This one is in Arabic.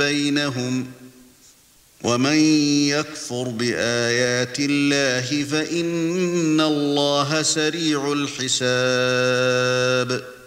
بينهم ومن يكفر بآيات الله فإن الله سريع الحساب